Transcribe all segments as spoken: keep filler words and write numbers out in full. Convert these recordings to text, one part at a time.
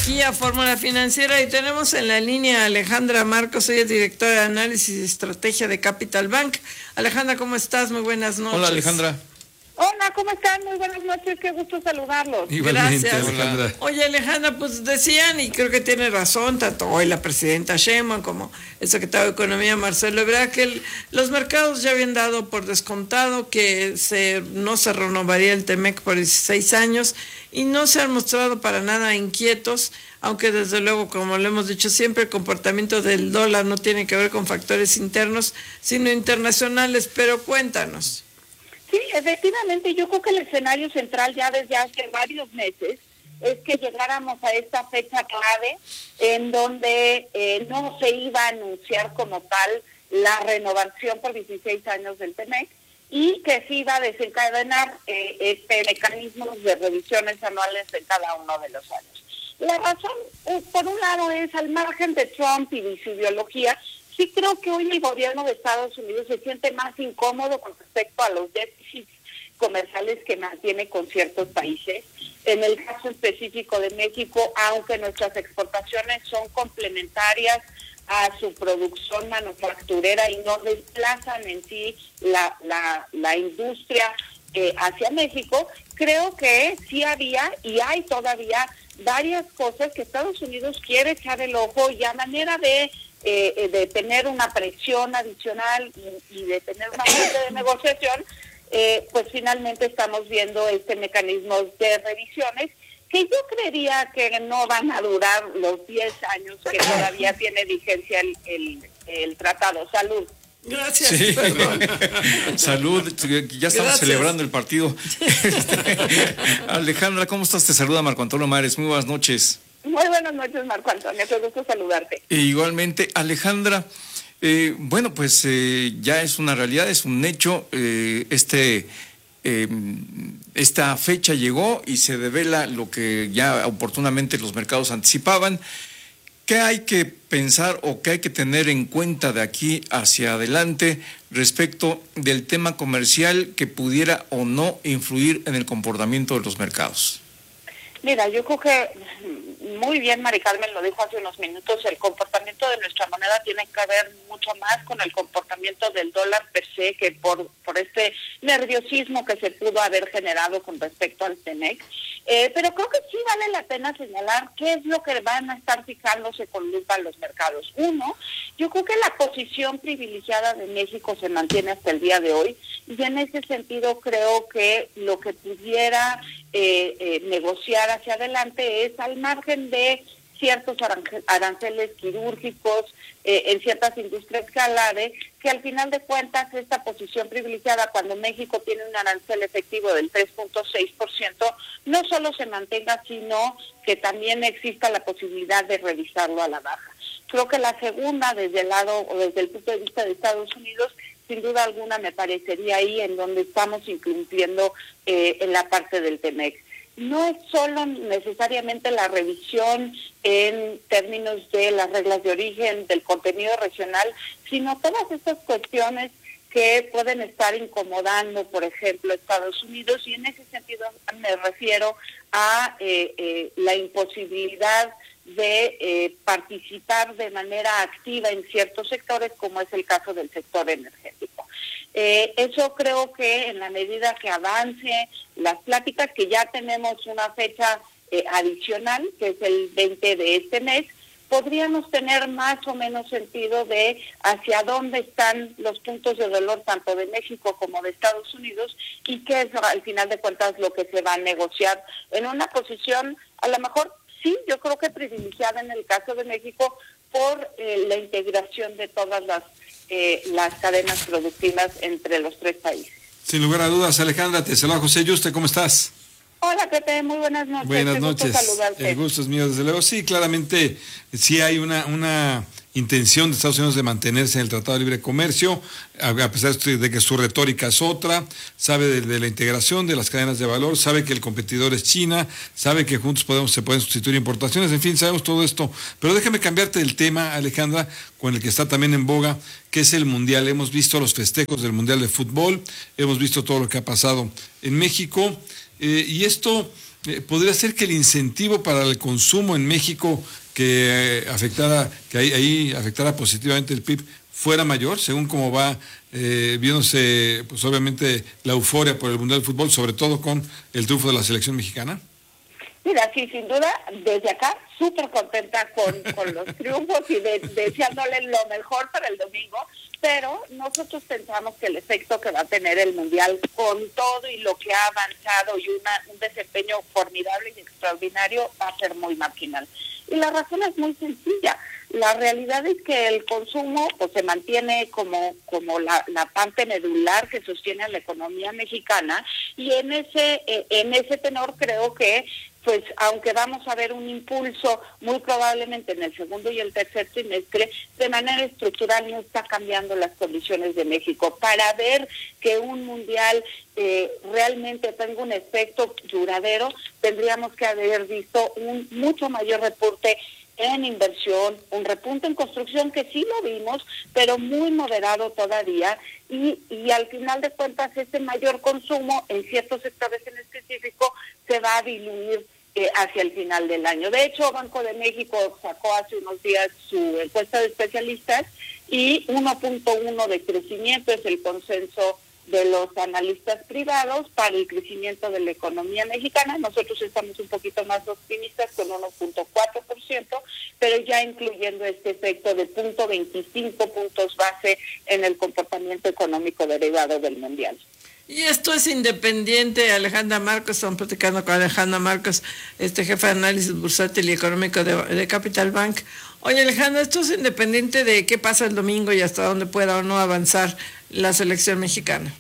aquí a Fórmula Financiera y tenemos en la línea a Alejandra Marcos, ella es directora de análisis y estrategia de Capital Bank. Alejandra, ¿cómo estás? Muy buenas noches. Hola, Alejandra. Hola, ¿cómo están? Muy buenas noches, qué gusto saludarlos. Igualmente, gracias, Alejandra. Oye, Alejandra, pues decían, y creo que tiene razón, tanto hoy la presidenta Sheinbaum como el secretario de Economía, Marcelo Ebrard, que el, los mercados ya habían dado por descontado que se, no se renovaría el Temec por dieciséis años y no se han mostrado para nada inquietos, aunque desde luego, como lo hemos dicho siempre, el comportamiento del dólar no tiene que ver con factores internos, sino internacionales, pero cuéntanos. Sí, efectivamente, yo creo que el escenario central ya desde hace varios meses es que llegáramos a esta fecha clave en donde eh, no se iba a anunciar como tal la renovación por dieciséis años del Temec y que se iba a desencadenar eh, este mecanismo de revisiones anuales de cada uno de los años. La razón, eh, por un lado, es al margen de Trump y de su ideología. Sí creo que hoy el gobierno de Estados Unidos se siente más incómodo con respecto a los déficits comerciales que mantiene con ciertos países. En el caso específico de México, aunque nuestras exportaciones son complementarias a su producción manufacturera y no desplazan en sí la, la, la industria eh, hacia México, creo que sí había y hay todavía varias cosas que Estados Unidos quiere echar el ojo y a manera de Eh, de tener una presión adicional y, y de tener una fuente de negociación, eh, pues finalmente estamos viendo este mecanismo de revisiones que yo creería que no van a durar los diez años que todavía tiene vigencia el, el, el tratado. Salud. Gracias. Sí. Salud, ya estamos Gracias. Celebrando el partido. Alejandra, ¿cómo estás? Te saluda Marco Antonio Mares, muy buenas noches. Muy buenas noches, Marco Antonio, qué gusto saludarte. E igualmente, Alejandra, eh, bueno, pues eh, ya es una realidad, es un hecho, eh, este, eh, esta fecha llegó y se devela lo que ya oportunamente los mercados anticipaban. ¿Qué hay que pensar o qué hay que tener en cuenta de aquí hacia adelante respecto del tema comercial que pudiera o no influir en el comportamiento de los mercados? Mira, yo creo que muy bien Mari Carmen lo dijo hace unos minutos, el comportamiento de nuestra moneda tiene que ver mucho más con el comportamiento del dólar per se que por, por este nerviosismo que se pudo haber generado con respecto al Temec. Eh, pero creo que sí vale la pena señalar qué es lo que van a estar fijándose con lupa los mercados. Uno, yo creo que la posición privilegiada de México se mantiene hasta el día de hoy y en ese sentido creo que lo que pudiera eh, eh, negociar hacia adelante es al margen de ciertos aranceles quirúrgicos eh, en ciertas industrias clave, que al final de cuentas esta posición privilegiada cuando México tiene un arancel efectivo del tres punto seis por ciento, no solo se mantenga, sino que también exista la posibilidad de revisarlo a la baja. Creo que la segunda, desde el lado o desde el punto de vista de Estados Unidos, sin duda alguna me parecería ahí en donde estamos incluyendo eh, en la parte del Temec. No es solo necesariamente la revisión en términos de las reglas de origen, del contenido regional, sino todas estas cuestiones que pueden estar incomodando, por ejemplo, Estados Unidos, y en ese sentido me refiero a eh, eh, la imposibilidad de eh, participar de manera activa en ciertos sectores, como es el caso del sector energético. Eh, eso creo que en la medida que avance las pláticas, que ya tenemos una fecha eh, adicional, que es el veinte de este mes, podríamos tener más o menos sentido de hacia dónde están los puntos de dolor tanto de México como de Estados Unidos y qué es al final de cuentas lo que se va a negociar en una posición a lo mejor sí, yo creo que privilegiada en el caso de México por eh, la integración de todas las eh, las cadenas productivas entre los tres países. Sin lugar a dudas, Alejandra, te saluda José Yuste, ¿cómo estás? Hola, Pepe, muy buenas noches. Buenas Qué noches. gusto saludarte. El gusto es mío, desde luego. Sí, claramente, sí hay una, una intención de Estados Unidos de mantenerse en el Tratado de Libre Comercio, a, a pesar de que su retórica es otra, sabe de, de la integración de las cadenas de valor, sabe que el competidor es China, sabe que juntos podemos se pueden sustituir importaciones, en fin, sabemos todo esto. Pero déjame cambiarte el tema, Alejandra, con el que está también en boga, que es el Mundial. Hemos visto los festejos del Mundial de Fútbol, hemos visto todo lo que ha pasado en México, eh, y esto Eh, ¿Podría ser que el incentivo para el consumo en México que eh, afectara, que ahí, ahí afectara positivamente el P I B fuera mayor, según cómo va eh, viéndose, pues obviamente, la euforia por el Mundial de Fútbol, sobre todo con el triunfo de la selección mexicana? Mira, sí, sin duda, desde acá, súper contenta con, con los triunfos y de, deseándole lo mejor para el domingo, pero nosotros pensamos que el efecto que va a tener el Mundial con todo y lo que ha avanzado y una, un desempeño formidable y extraordinario va a ser muy marginal. Y la razón es muy sencilla. La realidad es que el consumo pues se mantiene como como la, la parte medular que sostiene a la economía mexicana, y en ese eh, en ese tenor creo que pues aunque vamos a ver un impulso muy probablemente en el segundo y el tercer trimestre, de manera estructural no está cambiando las condiciones de México. Para ver que un mundial eh, realmente tenga un efecto duradero, tendríamos que haber visto un mucho mayor reporte en inversión, un repunte en construcción que sí lo vimos, pero muy moderado todavía, y, y al final de cuentas este mayor consumo en ciertos sectores en específico se va a diluir eh, hacia el final del año. De hecho, Banco de México sacó hace unos días su encuesta de especialistas y uno punto uno de crecimiento es el consenso de los analistas privados para el crecimiento de la economía mexicana. Nosotros estamos un poquito más optimistas con uno punto cuatro por ciento, pero ya incluyendo este efecto de punto veinticinco puntos base en el comportamiento económico derivado del Mundial. Y esto es independiente. Alejandra Marcos, estamos platicando con Alejandra Marcos, este jefe de análisis bursátil y económico de, de Capital Bank. Oye, Alejandra, esto es independiente de qué pasa el domingo y hasta dónde pueda o no avanzar la selección mexicana.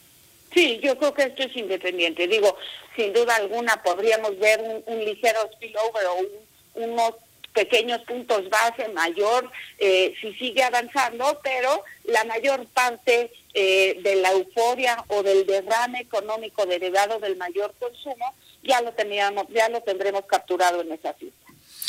Sí, yo creo que esto es independiente. Digo, sin duda alguna podríamos ver un, un ligero spillover o un, unos pequeños puntos base mayor eh, si sigue avanzando, pero la mayor parte eh, de la euforia o del derrame económico derivado del mayor consumo ya lo teníamos, ya lo tendremos capturado en esa fiesta.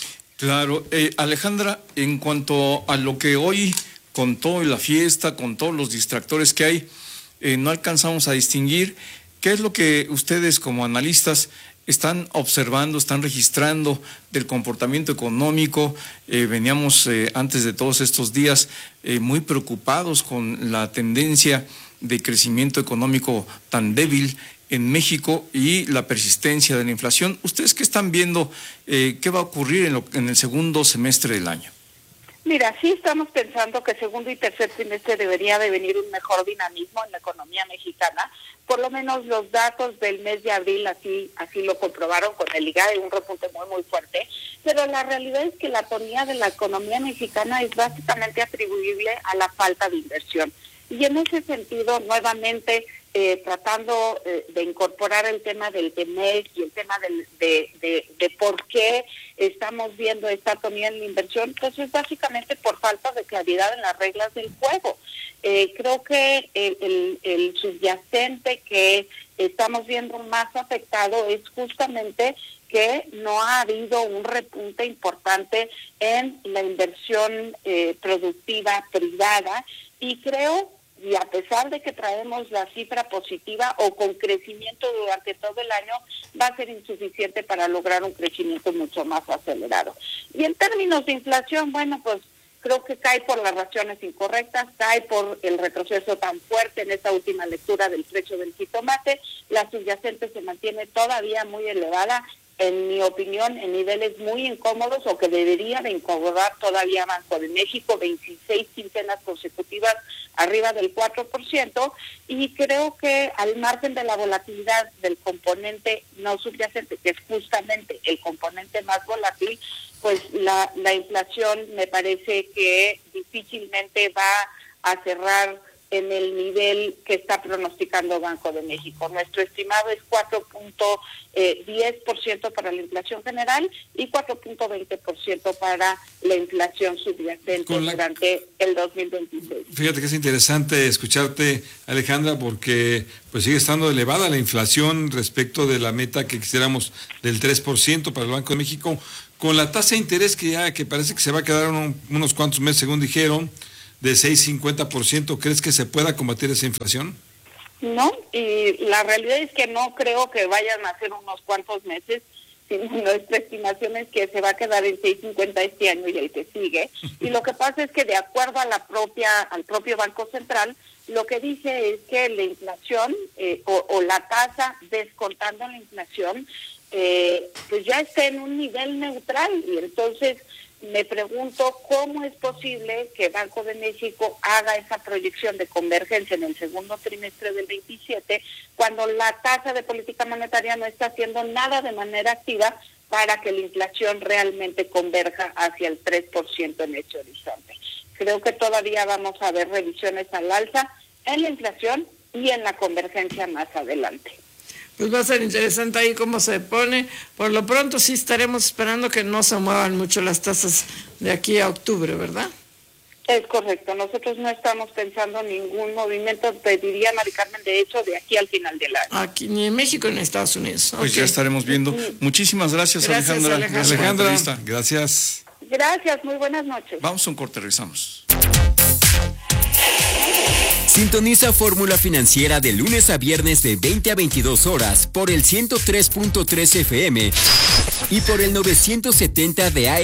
Claro, eh, Alejandra, en cuanto a lo que hoy, con toda la fiesta, con todos los distractores que hay, eh, no alcanzamos a distinguir qué es lo que ustedes como analistas están observando, están registrando del comportamiento económico. Eh, veníamos eh, antes de todos estos días eh, muy preocupados con la tendencia de crecimiento económico tan débil en México y la persistencia de la inflación. ¿Ustedes qué están viendo? Eh, ¿Qué va a ocurrir en, lo, en el segundo semestre del año? Mira, sí estamos pensando que segundo y tercer trimestre debería de venir un mejor dinamismo en la economía mexicana. Por lo menos los datos del mes de abril así así lo comprobaron con el IGAE, un repunte muy muy fuerte. Pero la realidad es que la atonía de la economía mexicana es básicamente atribuible a la falta de inversión. Y en ese sentido, nuevamente, eh, tratando eh, de incorporar el tema del T M E C y el tema del, de, de, de por qué estamos viendo esta atonía en la inversión, pues es básicamente por falta de claridad en las reglas del juego. Eh, creo que el, el, el subyacente que estamos viendo más afectado es justamente que no ha habido un repunte importante en la inversión eh, productiva privada, y creo, y a pesar de que traemos la cifra positiva o con crecimiento durante todo el año, va a ser insuficiente para lograr un crecimiento mucho más acelerado. Y en términos de inflación, bueno, pues creo que cae por las razones incorrectas, cae por el retroceso tan fuerte en esta última lectura del precio del jitomate. La subyacente se mantiene todavía muy elevada, en mi opinión, en niveles muy incómodos, o que debería de incomodar todavía Banco de México, veintiséis quincenas consecutivas arriba del cuatro por ciento, y creo que al margen de la volatilidad del componente no subyacente, que es justamente el componente más volátil, pues la, la inflación me parece que difícilmente va a cerrar en el nivel que está pronosticando Banco de México. Nuestro estimado es cuatro punto diez por ciento para la inflación general y cuatro punto veinte por ciento para la inflación subyacente la... durante el dos mil veintiséis. Fíjate que es interesante escucharte, Alejandra, porque pues sigue estando elevada la inflación respecto de la meta que quisiéramos del tres por ciento para el Banco de México, con la tasa de interés que ya que parece que se va a quedar un, unos cuantos meses, según dijeron, de seis punto cincuenta por ciento. ¿Crees que se pueda combatir esa inflación? No, y la realidad es que no creo que vayan a ser unos cuantos meses, sino nuestra estimación es que se va a quedar en seis cincuenta este año y el que sigue. Y lo que pasa es que de acuerdo a la propia, al propio Banco Central, lo que dice es que la inflación eh, o, o la tasa descontando la inflación, eh, pues ya está en un nivel neutral. Y entonces me pregunto cómo es posible que Banco de México haga esa proyección de convergencia en el segundo trimestre del veintisiete, cuando la tasa de política monetaria no está haciendo nada de manera activa para que la inflación realmente converja hacia el tres por ciento en ese horizonte. Creo que todavía vamos a ver revisiones al alza en la inflación y en la convergencia más adelante. Pues va a ser interesante ahí cómo se pone. Por lo pronto sí estaremos esperando que no se muevan mucho las tasas de aquí a octubre, ¿verdad? Es correcto. Nosotros no estamos pensando en ningún movimiento, te diría, Mari Carmen, de hecho, de aquí al final del año. Aquí, ni en México ni en Estados Unidos. Pues okay. Ya estaremos viendo. Muchísimas gracias, gracias Alejandra. Alejandra. Gracias, Alejandra. Gracias. Gracias, muy buenas noches. Vamos a un corte, regresamos. Sintoniza Fórmula Financiera de lunes a viernes de veinte a veintidós horas por el ciento tres punto tres F M y por el novecientos setenta de A M.